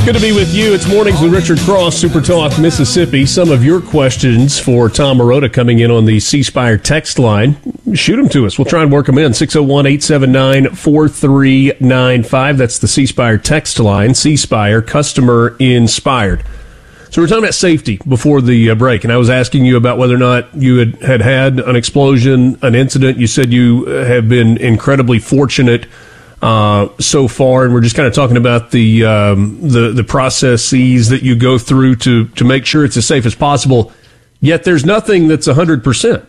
Good to be with you. It's Mornings with Richard Cross, Super Talk, Mississippi. Some of your questions for Tom Marotta coming in on the C Spire text line. Shoot them to us. We'll try and work them in. 601-879-4395. That's the C Spire text line. C Spire, customer inspired. So we're talking about safety before the break, and I was asking you about whether or not you had an explosion, an incident. You said you have been incredibly fortunate so far, and we're just kind of talking about the processes that you go through to make sure it's as safe as possible. Yet there's nothing that's 100%.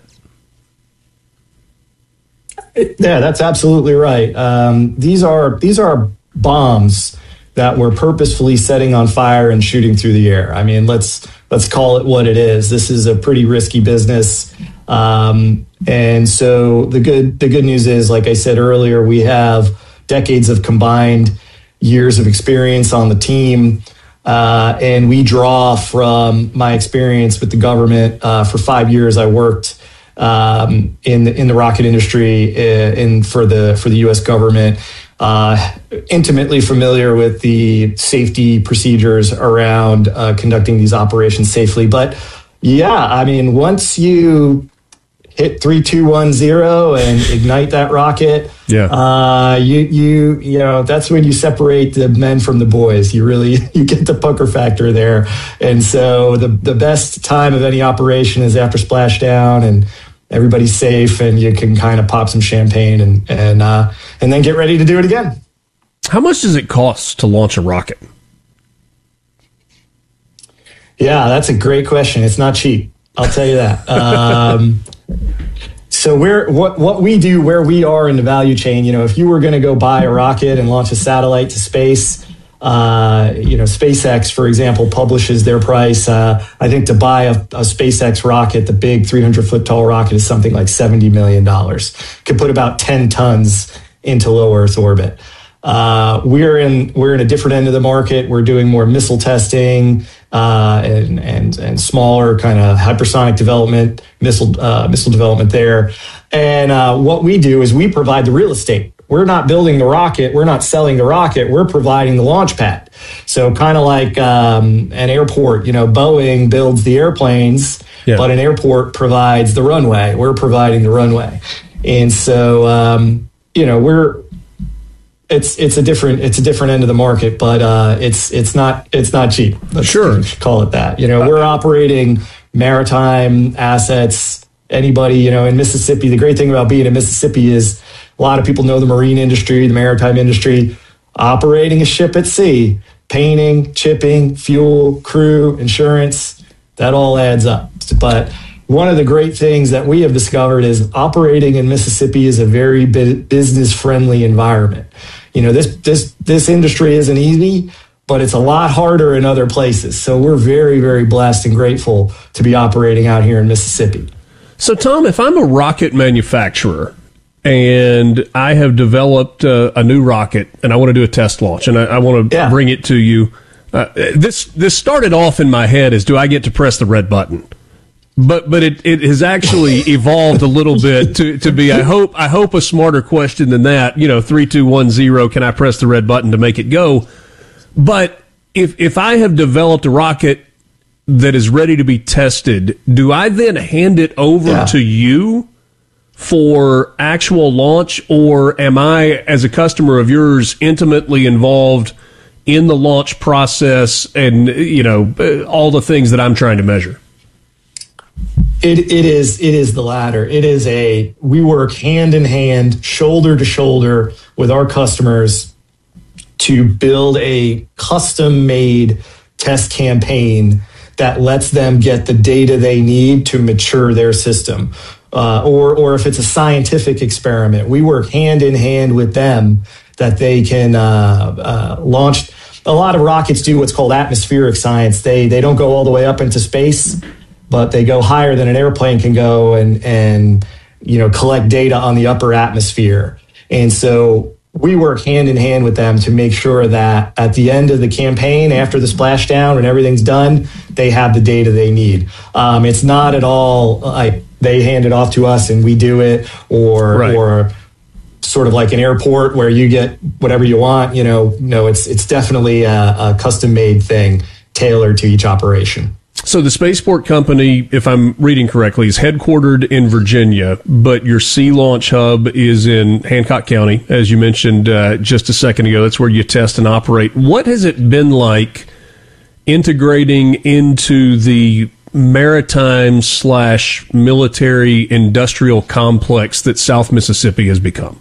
Yeah, that's absolutely right. These are bombs that we're purposefully setting on fire and shooting through the air. I mean, let's call it what it is. This is a pretty risky business. And so the good news is, like I said earlier, we have decades of combined years of experience on the team. And we draw from my experience with the government. For 5 years, I worked in the rocket industry for the U.S. government. Intimately familiar with the safety procedures around conducting these operations safely. But yeah, I mean, once you hit 3, 2, 1, 0 and ignite that rocket, you know, that's when you separate the men from the boys. You get the pucker factor there. And so the best time of any operation is after splashdown and everybody's safe and you can kind of pop some champagne and then get ready to do it again. How much does it cost to launch a rocket? Yeah, that's a great question. It's not cheap. I'll tell you that. So what we do, where we are in the value chain, you know, if you were going to go buy a rocket and launch a satellite to space, SpaceX, for example, publishes their price. I think to buy a SpaceX rocket, the big 300-foot tall rocket, is something like $70 million. Could put about 10 tons into low Earth orbit. We're in a different end of the market. We're doing more missile testing and smaller kind of hypersonic development, missile development there. And what we do is we provide the real estate. We're not building the rocket. We're not selling the rocket. We're providing the launch pad. So kind of like an airport, you know, Boeing builds the airplanes, but an airport provides the runway. We're providing the runway. And so, it's a different end of the market, but it's not cheap. Let's call it that. You know, we're operating maritime assets. Anybody, you know, in Mississippi, the great thing about being in Mississippi is a lot of people know the marine industry, the maritime industry. Operating a ship at sea, painting, chipping, fuel, crew, insurance, that all adds up. But one of the great things that we have discovered is operating in Mississippi is a very business-friendly environment. You know, this industry isn't easy, but it's a lot harder in other places. So we're very, very blessed and grateful to be operating out here in Mississippi. So, Tom, if I'm a rocket manufacturer and I have developed a new rocket and I want to do a test launch and I want to bring it to you, this started off in my head as, do I get to press the red button? But it has actually evolved a little bit to be, I hope a smarter question than that. You know, 3, 2, 1, 0. Can I press the red button to make it go? But if I have developed a rocket that is ready to be tested, do I then hand it over to you for actual launch, or am I, as a customer of yours, intimately involved in the launch process and, you know, all the things that I'm trying to measure? It is the latter. We work hand in hand, shoulder to shoulder with our customers to build a custom-made test campaign that lets them get the data they need to mature their system. Or if it's a scientific experiment, we work hand in hand with them that they can launch. A lot of rockets do what's called atmospheric science. They don't go all the way up into space, but they go higher than an airplane can go and you know, collect data on the upper atmosphere. And so we work hand in hand with them to make sure that at the end of the campaign, after the splashdown, when everything's done, they have the data they need. It's not at all like they hand it off to us and we do it, or sort of like an airport where you get whatever you want. No, it's definitely a custom made thing tailored to each operation. So the Spaceport Company, if I'm reading correctly, is headquartered in Virginia, but your sea launch hub is in Hancock County, as you mentioned just a second ago. That's where you test and operate. What has it been like integrating into the maritime/military industrial complex that South Mississippi has become?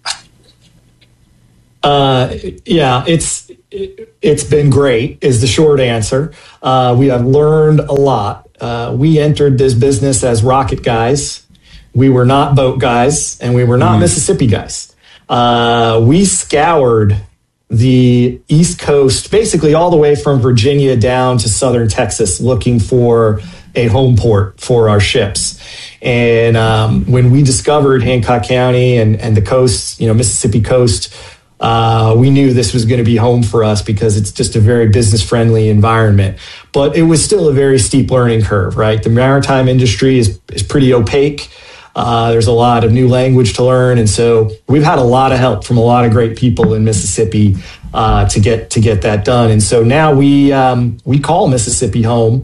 Yeah, it's been great is the short answer. We have learned a lot. We entered this business as rocket guys. We were not boat guys, and we were not Mississippi guys. We scoured the East Coast, basically all the way from Virginia down to southern Texas, looking for a home port for our ships. And when we discovered Hancock County and the coast, Mississippi coast, we knew this was going to be home for us because it's just a very business-friendly environment. But it was still a very steep learning curve, right? The maritime industry is pretty opaque. There's a lot of new language to learn. And so we've had a lot of help from a lot of great people in Mississippi to get that done. And so now we call Mississippi home.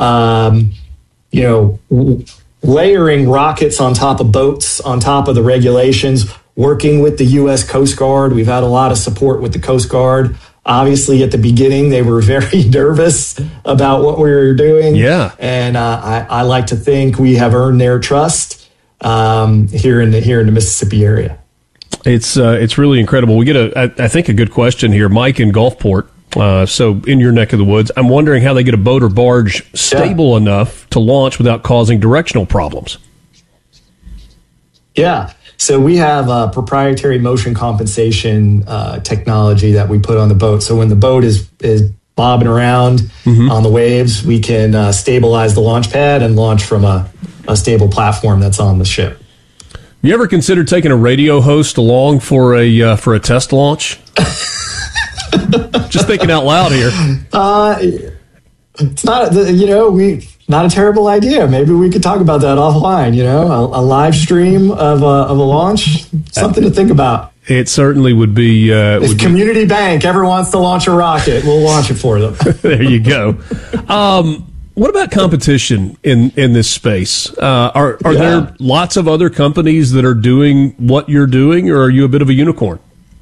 Layering rockets on top of boats, on top of the regulations, working with the U.S. Coast Guard. We've had a lot of support with the Coast Guard. Obviously, at the beginning, they were very nervous about what we were doing. Yeah. And I like to think we have earned their trust here in the Mississippi area. It's really incredible. We get I think a good question here. Mike in Gulfport. So in your neck of the woods, I'm wondering how they get a boat or barge stable enough to launch without causing directional problems. Yeah. So we have a proprietary motion compensation technology that we put on the boat. So when the boat is bobbing around on the waves, we can stabilize the launch pad and launch from a stable platform that's on the ship. You ever considered taking a radio host along for a test launch? Just thinking out loud here. It's not, not a terrible idea. Maybe we could talk about that offline. A live stream of a launch, something to think about. It certainly would be. If Community Bank ever wants to launch a rocket, we'll launch it for them. There you go. What about competition in this space? Are there lots of other companies that are doing what you're doing, or are you a bit of a unicorn?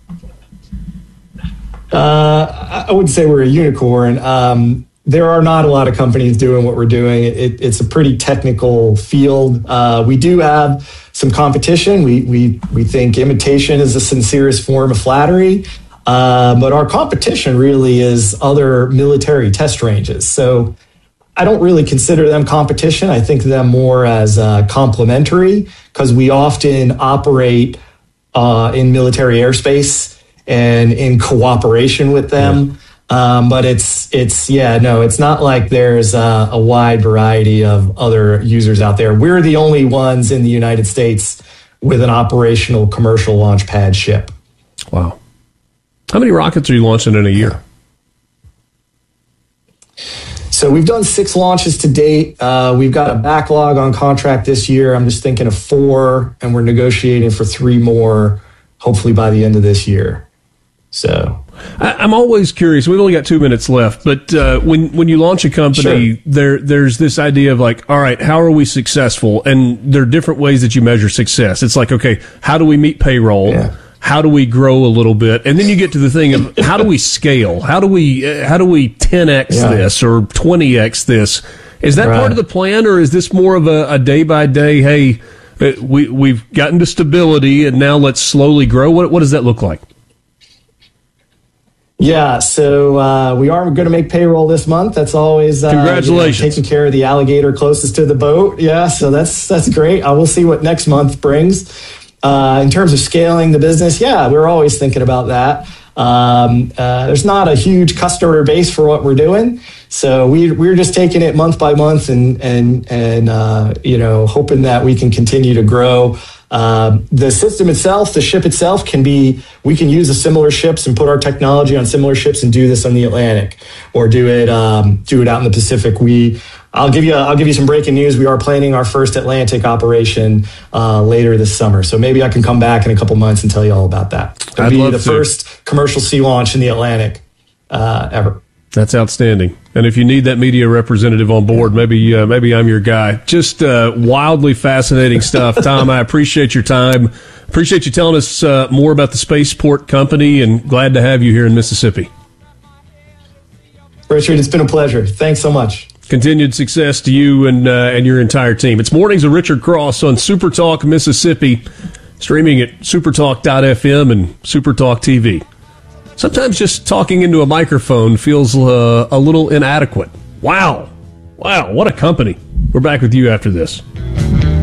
I wouldn't say we're a unicorn. There are not a lot of companies doing what we're doing. It's a pretty technical field. We do have some competition. We think imitation is the sincerest form of flattery. But our competition really is other military test ranges. So I don't really consider them competition. I think of them more as complementary because we often operate in military airspace and in cooperation with them. But it's not like there's a wide variety of other users out there. We're the only ones in the United States with an operational commercial launch pad ship. Wow. How many rockets are you launching in a year? So we've done 6 launches to date. We've got a backlog on contract this year. I'm just thinking of 4, and we're negotiating for 3 more, hopefully by the end of this year. So I'm always curious. We've only got 2 minutes left, but when you launch a company, there's this idea of like, all right, how are we successful? And there are different ways that you measure success. It's like, okay, how do we meet payroll? Yeah. How do we grow a little bit? And then you get to the thing of how do we scale? How do we 10x this or 20x this? Is that part of the plan, or is this more of a day by day? Hey, we've gotten to stability, and now let's slowly grow. What does that look like? Yeah, so we are going to make payroll this month. That's always congratulations. Taking care of the alligator closest to the boat. Yeah, so that's great. We'll see what next month brings. In terms of scaling the business, we're always thinking about that. There's not a huge customer base for what we're doing, so we're just taking it month by month and hoping that we can continue to grow. The system itself, the ship itself we can use the similar ships and put our technology on similar ships and do this on the Atlantic or do it out in the Pacific. We I'll give you some breaking news. We are planning our first Atlantic operation later this summer. So maybe I can come back in a couple months and tell you all about that. It'll be the first commercial sea launch in the Atlantic ever. That's outstanding. And if you need that media representative on board, maybe I'm your guy. Just wildly fascinating stuff. Tom, I appreciate your time. Appreciate you telling us more about the Spaceport Company, and glad to have you here in Mississippi. Richard, it's been a pleasure. Thanks so much. Continued success to you and your entire team. It's Mornings with Richard Cross on SuperTalk Mississippi, streaming at supertalk.fm and SuperTalk TV. Sometimes just talking into a microphone feels a little inadequate. Wow, what a company. We're back with you after this.